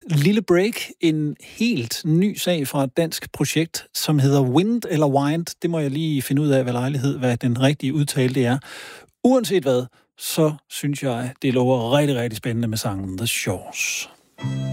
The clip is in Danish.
lille break. En helt ny sag fra et dansk projekt, som hedder Wind eller Wind. Det må jeg lige finde ud af ved lejlighed, hvad den rigtige udtale det er. Uanset hvad, så synes jeg, det lover rigtig, rigtig spændende med sangen The Shores.